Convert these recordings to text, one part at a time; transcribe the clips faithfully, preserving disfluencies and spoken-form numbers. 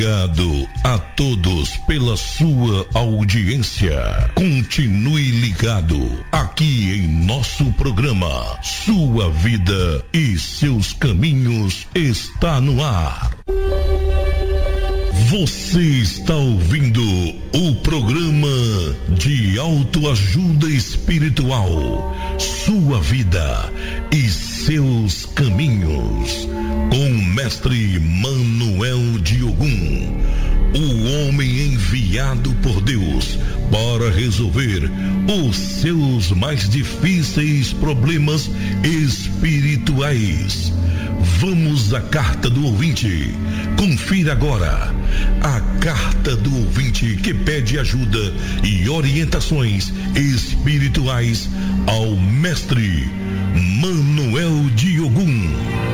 Obrigado a todos pela sua audiência. Continue ligado aqui em nosso programa. Sua vida e seus caminhos está no ar. Você está ouvindo o programa de autoajuda espiritual, Sua Vida e Seus Caminhos, com o mestre Manuel de Ogum, o homem enviado por Deus para resolver os seus mais difíceis problemas espirituais. Vamos à carta do ouvinte. Confira agora a carta do ouvinte que pede ajuda e orientações espirituais ao mestre Manuel de Ogum.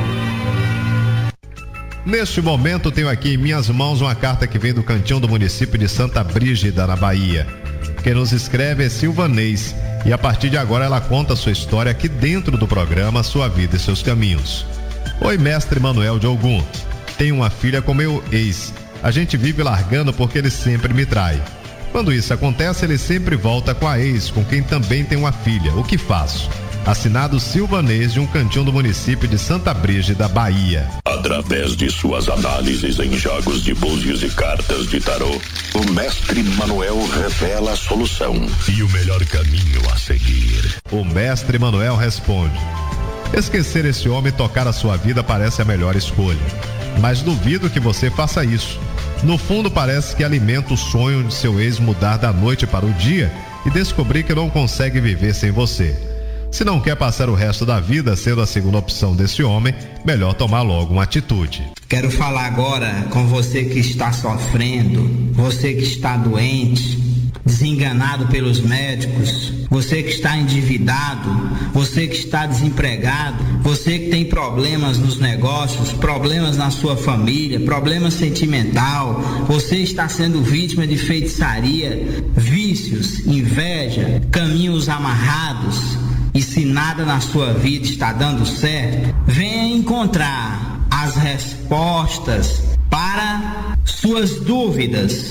Neste momento tenho aqui em minhas mãos uma carta que vem do cantinho do município de Santa Brígida, na Bahia. Quem nos escreve é Silvanês e a partir de agora ela conta a sua história aqui dentro do programa Sua Vida e Seus Caminhos. Oi, mestre Manuel de Ogum. Tenho uma filha com meu ex. A gente vive largando porque ele sempre me trai. Quando isso acontece, ele sempre volta com a ex, com quem também tem uma filha. O que faço? Assinado Silvanês, de um cantinho do município de Santa Brígida, Bahia. Através de suas análises em jogos de búzios e cartas de tarô, o mestre Manuel revela a solução e o melhor caminho a seguir. O mestre Manuel responde: esquecer esse homem e tocar a sua vida parece a melhor escolha, mas duvido que você faça isso. No fundo, parece que alimenta o sonho de seu ex mudar da noite para o dia e descobrir que não consegue viver sem você. Se não quer passar o resto da vida sendo a segunda opção desse homem, melhor tomar logo uma atitude. Quero falar agora com você que está sofrendo, você que está doente, desenganado pelos médicos, você que está endividado, você que está desempregado, você que tem problemas nos negócios, problemas na sua família, problema sentimental, você está sendo vítima de feitiçaria, vícios, inveja, caminhos amarrados. E se nada na sua vida está dando certo, venha encontrar as respostas para suas dúvidas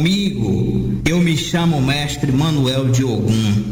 comigo. Eu me chamo mestre Manuel de Ogum.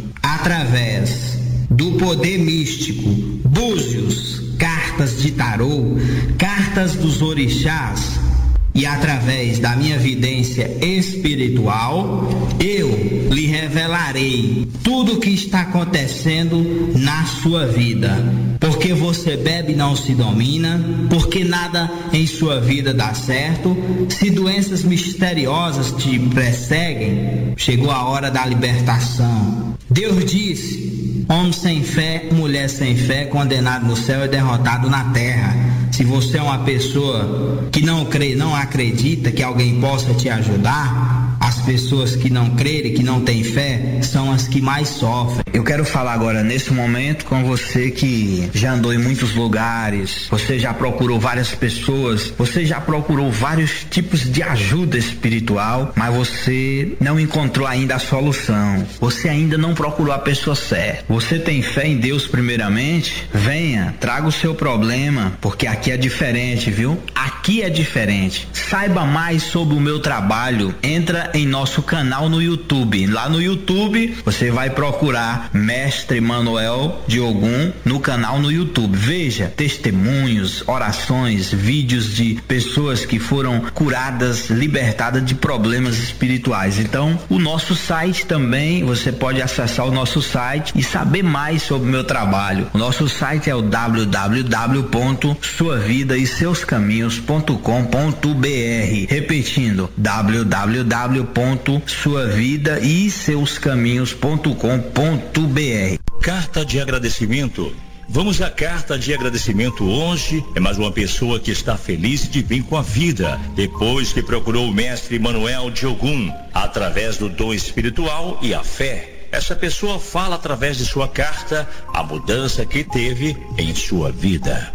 Através do poder místico, búzios, cartas de tarô, cartas dos orixás, e através da minha vidência espiritual, eu lhe revelarei tudo o que está acontecendo na sua vida. Porque você bebe e não se domina, porque nada em sua vida dá certo, se doenças misteriosas te perseguem, chegou a hora da libertação. Deus disse: homem sem fé, mulher sem fé, condenado no céu e derrotado na terra. Se você é uma pessoa que não crê, não acredita que alguém possa te ajudar, as pessoas que não crerem, que não têm fé, são as que mais sofrem. Eu quero falar agora, nesse momento, com você que já andou em muitos lugares, você já procurou várias pessoas, você já procurou vários tipos de ajuda espiritual, mas você não encontrou ainda a solução. Você ainda não procurou a pessoa certa. Você tem fé em Deus primeiramente? Venha, traga o seu problema, porque aqui é diferente, viu? Aqui é diferente. Saiba mais sobre o meu trabalho. Entra em nosso canal no YouTube. Lá no YouTube você vai procurar Mestre Manuel de Ogum no canal no YouTube. Veja testemunhos, orações, vídeos de pessoas que foram curadas, libertadas de problemas espirituais. Então, o nosso site também, você pode acessar o nosso site e saber mais sobre o meu trabalho. O nosso site é o w w w ponto sua vida e seus caminhos ponto com ponto b r. Repetindo, w w w ponto sua vida e seus caminhos ponto com ponto b r. Carta de agradecimento. Vamos à carta de agradecimento hoje. É mais uma pessoa que está feliz de vir com a vida, depois que procurou o mestre Manuel de Ogum, através do dom espiritual e a fé. Essa pessoa fala através de sua carta a mudança que teve em sua vida.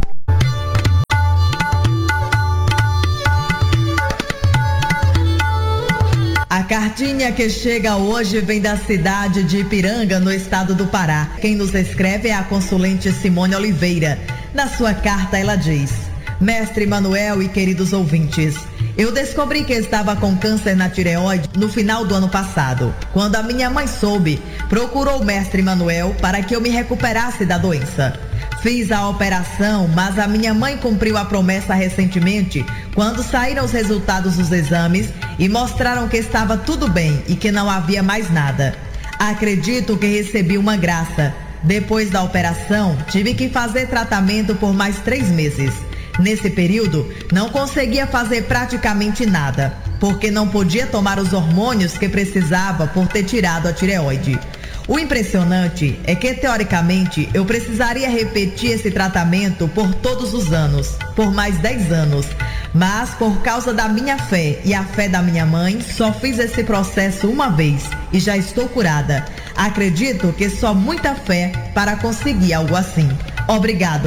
A cartinha que chega hoje vem da cidade de Ipiranga, no estado do Pará. Quem nos escreve é a consulente Simone Oliveira. Na sua carta ela diz: Mestre Manuel e queridos ouvintes, Eu descobri que estava com câncer na tireoide no final do ano passado. Quando a minha mãe soube, procurou o mestre Manuel para que eu me recuperasse da doença. Fiz a operação, mas a minha mãe cumpriu a promessa recentemente, quando saíram os resultados dos exames e mostraram que estava tudo bem e que não havia mais nada. Acredito que recebi uma graça. Depois da operação, tive que fazer tratamento por mais três meses. Nesse período, não conseguia fazer praticamente nada, porque não podia tomar os hormônios que precisava por ter tirado a tireoide. O impressionante é que, teoricamente, eu precisaria repetir esse tratamento por todos os anos, por mais dez anos. Mas, por causa da minha fé e a fé da minha mãe, só fiz esse processo uma vez e já estou curada. Acredito que só muita fé para conseguir algo assim. Obrigado.